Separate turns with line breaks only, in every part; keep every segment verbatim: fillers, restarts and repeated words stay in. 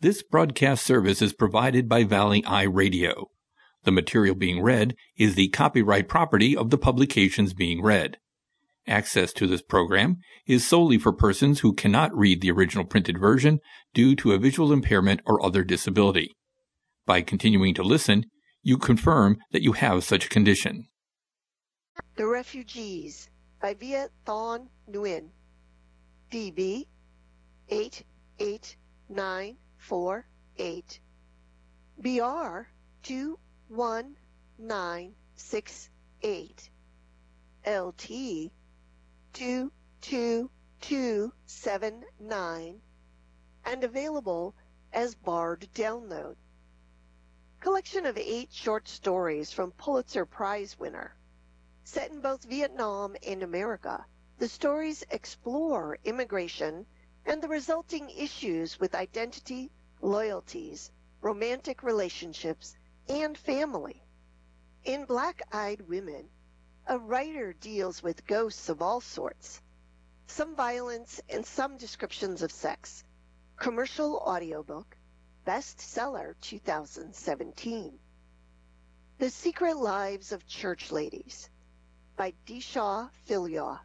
This broadcast service is provided by Valley Eye Radio. The material being read is the copyright property of the publications being read. Access to this program is solely for persons who cannot read the original printed version due to a visual impairment or other disability. By continuing to listen, you confirm that you have such a condition.
The Refugees by Viet Thanh Nguyen, D B eight eight nine four eight, B R two one nine six eight, L T two two two seven nine, and available as barred download. Collection of eight short stories from Pulitzer Prize winner. Set in both Vietnam and America, the stories explore immigration and the resulting issues with identity, loyalties, romantic relationships, and family. In Black-Eyed Women, a writer deals with ghosts of all sorts, some violence and some descriptions of sex. Commercial audiobook, bestseller two thousand seventeen. The Secret Lives of Church Ladies by Disha Philyaw,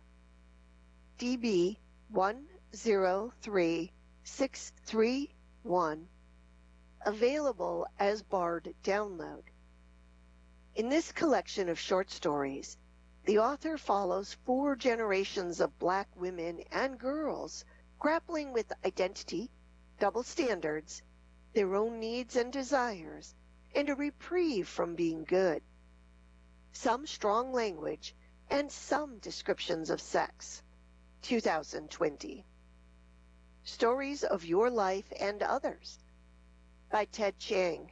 D B one zero three six three one, available as barred download. In this collection of short stories, the author follows four generations of Black women and girls grappling with identity, double standards, their own needs and desires, and a reprieve from being good. Some strong language and some descriptions of sex. two thousand twenty. Stories of Your Life and Others by Ted Chiang,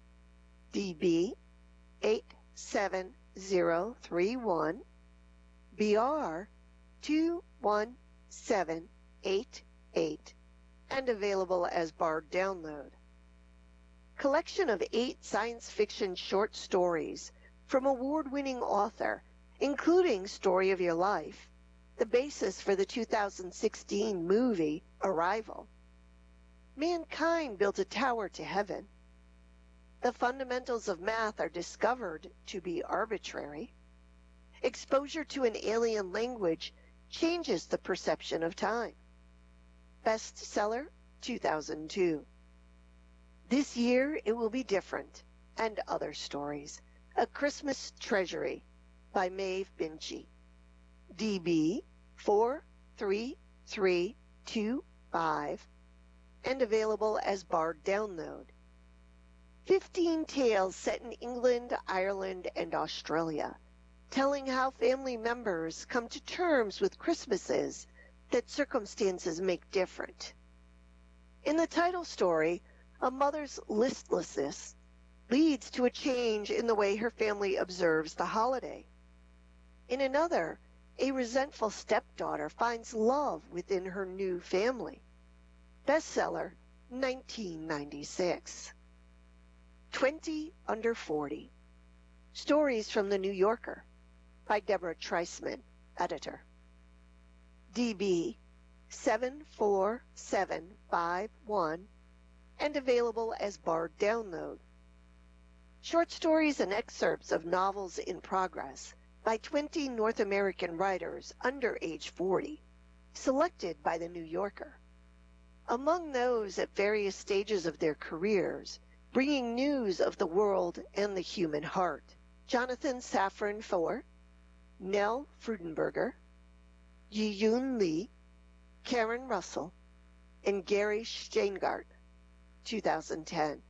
D B eight seven zero three one, B R two one seven eight eight, and available as barred download. Collection of eight science fiction short stories from award-winning author, including Story of Your Life, the basis for the two thousand sixteen movie Arrival. Mankind built a tower to heaven. The fundamentals of math are discovered to be arbitrary. Exposure to an alien language changes the perception of time. Bestseller two thousand two. This year it will be different, and other stories. A Christmas Treasury by Maeve Binchy, D B four three three two five, and available as barred download. Fifteen tales set in England, Ireland, and Australia, telling how family members come to terms with Christmases that circumstances make different. In the title story, a mother's listlessness leads to a change in the way her family observes the holiday. In another, a resentful stepdaughter finds love within her new family. Bestseller, nineteen ninety-six. twenty under forty. Stories from the New Yorker by Deborah Treisman, editor. D B seven four seven five one, and available as barred download. Short stories and excerpts of novels in progress by twenty North American writers under age forty, selected by the New Yorker. Among those at various stages of their careers, bringing news of the world and the human heart, Jonathan Safran Foer, Nell Frudenberger, Yi-Yoon Lee, Karen Russell, and Gary Steingart, two thousand ten.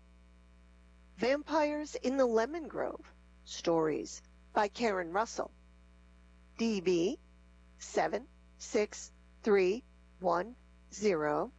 Vampires in the Lemon Grove, stories by Karen Russell, D B seven six three one zero,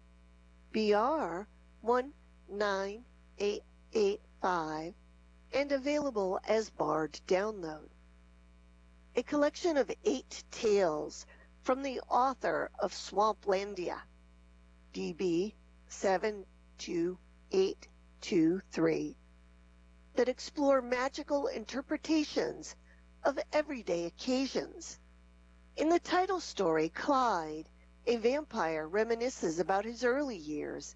B R one nine eight eight five, and available as barred download. A collection of eight tales from the author of Swamplandia, D B seven two eight two three, that explore magical interpretations of everyday occasions. In the title story, Clyde, a vampire, reminisces about his early years